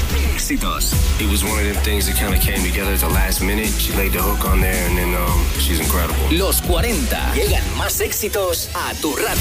Éxitos. It was one of them things that kind of came together at the last minute. She laid the hook on there and then she's incredible. Los 40. Llegan más éxitos a tu radio.